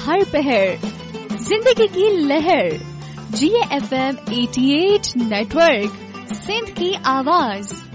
हर पहर, जिंदगी की लहर। GFM 88 नेटवर्क, सिंध की आवाज।